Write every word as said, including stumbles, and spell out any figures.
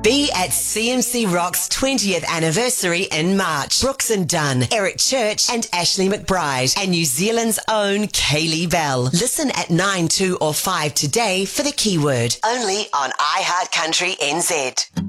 Be at C M C Rock's twentieth anniversary in March. Brooks and Dunn, Eric Church and Ashley McBride, and New Zealand's own Kaylee Bell. Listen at nine, two or five today for the keyword. Only on iHeart Country N Z.